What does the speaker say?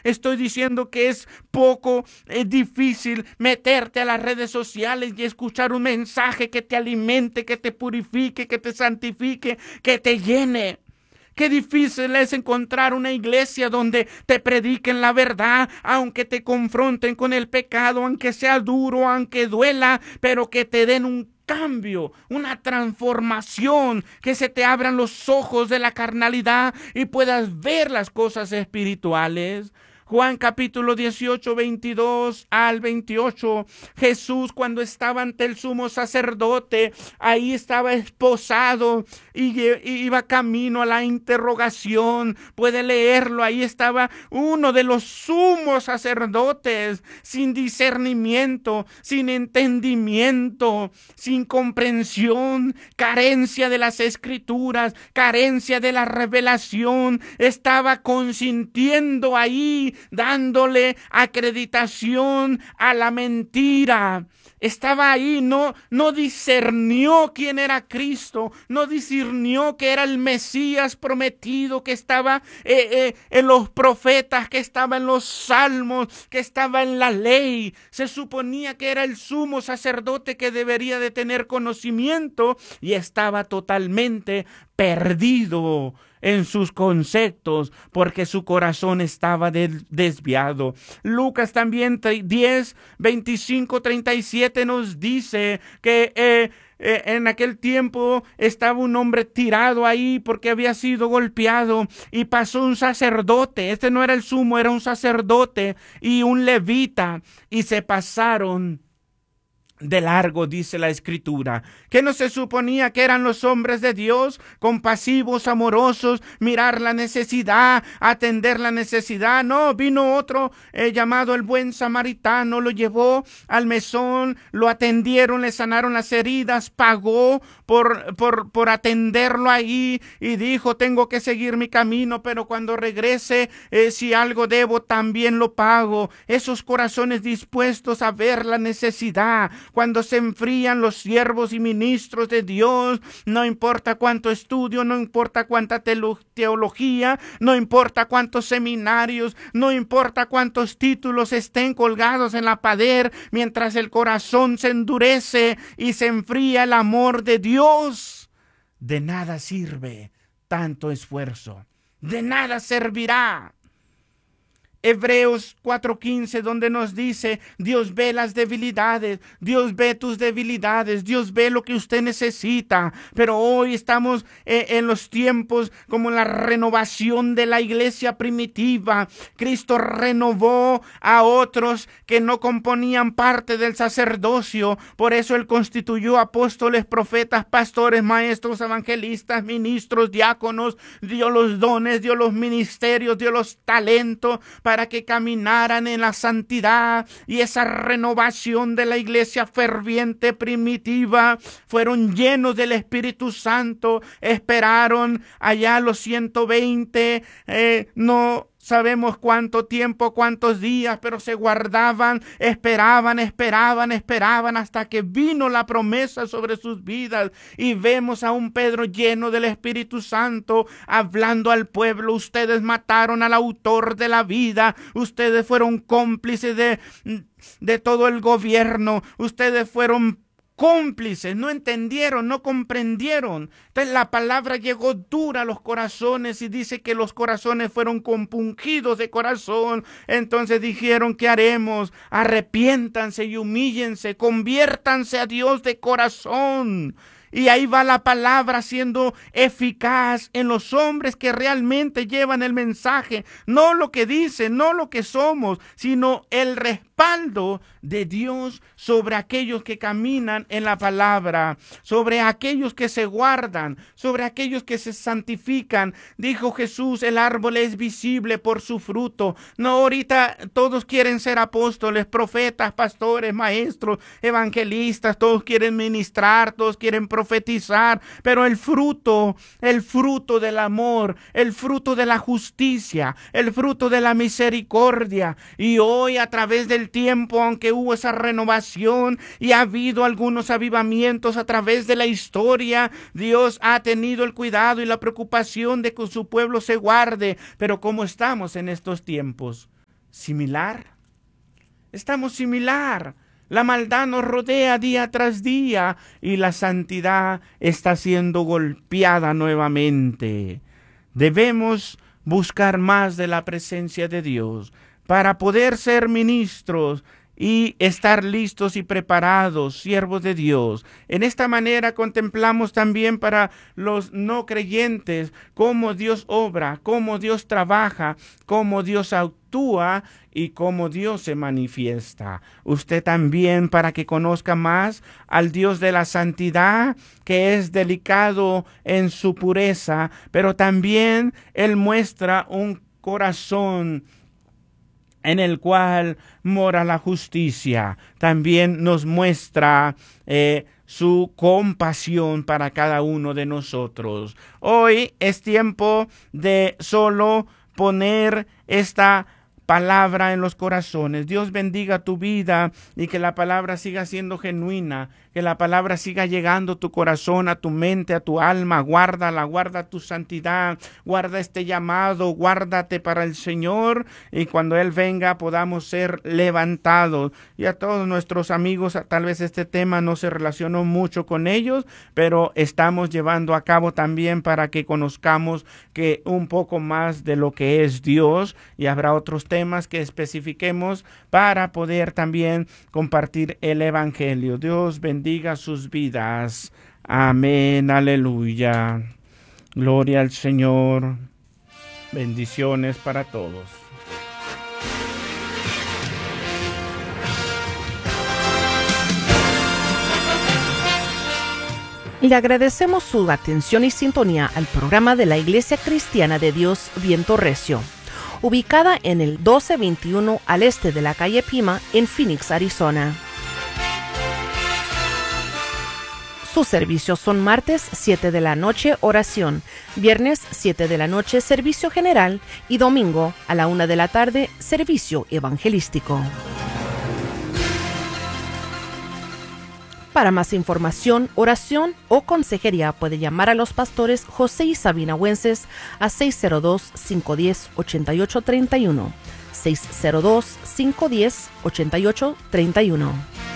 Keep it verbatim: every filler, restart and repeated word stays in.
Estoy diciendo que es poco es difícil meterte a las redes sociales y escuchar un mensaje que te alimente, que te purifique, que te santifique, que te llene. Qué difícil es encontrar una iglesia donde te prediquen la verdad, aunque te confronten con el pecado, aunque sea duro, aunque duela, pero que te den un cambio, una transformación, que se te abran los ojos de la carnalidad y puedas ver las cosas espirituales. Juan capítulo dieciocho, veintidós al veintiocho. Jesús, cuando estaba ante el sumo sacerdote, ahí estaba esposado y iba camino a la interrogación. Puede leerlo, ahí estaba uno de los sumos sacerdotes, sin discernimiento, sin entendimiento, sin comprensión, carencia de las escrituras, carencia de la revelación. Estaba consintiendo ahí, dándole acreditación a la mentira. Estaba ahí, no, no discernió quién era Cristo, no discernió que era el Mesías prometido, que estaba eh, eh, en los profetas, que estaba en los salmos, que estaba en la ley. Se suponía que era el sumo sacerdote que debería de tener conocimiento y estaba totalmente perdido en sus conceptos, porque su corazón estaba desviado. Lucas también diez, veinticinco, treinta y siete nos dice que eh, eh, en aquel tiempo estaba un hombre tirado ahí porque había sido golpeado, y pasó un sacerdote. Este no era el sumo, era un sacerdote y un levita, y se pasaron de largo, dice la escritura. ¿Que no se suponía que eran los hombres de Dios, compasivos, amorosos, mirar la necesidad, atender la necesidad? No, vino otro eh, llamado el buen samaritano, lo llevó al mesón, lo atendieron, le sanaron las heridas, pagó por, por, por atenderlo ahí y dijo: tengo que seguir mi camino, pero cuando regrese, eh, si algo debo, también lo pago. Esos corazones dispuestos a ver la necesidad. Cuando se enfrían los siervos y ministros de Dios, no importa cuánto estudio, no importa cuánta teología, no importa cuántos seminarios, no importa cuántos títulos estén colgados en la pared, mientras el corazón se endurece y se enfría el amor de Dios, de nada sirve tanto esfuerzo, de nada servirá. Hebreos cuatro quince, donde nos dice: Dios ve las debilidades, Dios ve tus debilidades, Dios ve lo que usted necesita. Pero hoy estamos eh, en los tiempos como la renovación de la iglesia primitiva. Cristo renovó a otros que no componían parte del sacerdocio. Por eso Él constituyó apóstoles, profetas, pastores, maestros, evangelistas, ministros, diáconos. Dio los dones, dio los ministerios, dio los talentos para para que caminaran en la santidad. Y esa renovación de la iglesia ferviente primitiva, fueron llenos del Espíritu Santo, esperaron allá los ciento veinte, eh, no sabemos cuánto tiempo, cuántos días, pero se guardaban, esperaban, esperaban, esperaban hasta que vino la promesa sobre sus vidas. Y vemos a un Pedro lleno del Espíritu Santo hablando al pueblo: ustedes mataron al autor de la vida, ustedes fueron cómplices de, de todo el gobierno, ustedes fueron cómplices, no entendieron, no comprendieron. Entonces la palabra llegó dura a los corazones y dice que los corazones fueron compungidos de corazón. Entonces dijeron: ¿qué haremos? Arrepiéntanse y humíllense, conviértanse a Dios de corazón. Y ahí va la palabra siendo eficaz en los hombres que realmente llevan el mensaje, no lo que dicen, no lo que somos, sino el respaldo de Dios sobre aquellos que caminan en la palabra, sobre aquellos que se guardan, sobre aquellos que se santifican. Dijo Jesús: el árbol es visible por su fruto. No, ahorita todos quieren ser apóstoles, profetas, pastores, maestros, evangelistas, todos quieren ministrar, todos quieren profetizar, pero el fruto, el fruto del amor, el fruto de la justicia, el fruto de la misericordia. Y hoy, a través del tiempo, aunque hubo esa renovación y ha habido algunos avivamientos a través de la historia, Dios ha tenido el cuidado y la preocupación de que su pueblo se guarde. Pero ¿cómo estamos en estos tiempos? similar. Estamos similar. La maldad nos rodea día tras día y la santidad está siendo golpeada nuevamente. Debemos buscar más de la presencia de Dios para poder ser ministros y estar listos y preparados, siervos de Dios. En esta manera contemplamos también para los no creyentes cómo Dios obra, cómo Dios trabaja, cómo Dios actúa y cómo Dios se manifiesta. Usted también, para que conozca más al Dios de la santidad, que es delicado en su pureza, pero también Él muestra un corazón en el cual mora la justicia. También nos muestra eh, su compasión para cada uno de nosotros. Hoy es tiempo de solo poner esta palabra en los corazones. Dios bendiga tu vida y que la palabra siga siendo genuina, que la palabra siga llegando a tu corazón, a tu mente, a tu alma. Guárdala, guarda tu santidad, guarda este llamado, guárdate para el Señor, y cuando Él venga podamos ser levantados. Y a todos nuestros amigos, tal vez este tema no se relacionó mucho con ellos, pero estamos llevando a cabo también para que conozcamos que un poco más de lo que es Dios, y habrá otros temas temas que especifiquemos para poder también compartir el evangelio. Dios bendiga sus vidas. Amén, aleluya. Gloria al Señor. Bendiciones para todos. Le agradecemos su atención y sintonía al programa de la Iglesia Cristiana de Dios Viento Recio, ubicada en el doce veintiuno al este de la calle Pima en Phoenix, Arizona. Sus servicios son martes siete de la noche, oración, viernes siete de la noche, servicio general, y domingo a la una de la tarde, servicio evangelístico. Para más información, oración o consejería puede llamar a los pastores José y Sabina Wences a seis cero dos, cinco uno cero, ocho ocho tres uno, seis cero dos, cinco uno cero, ocho ocho tres uno.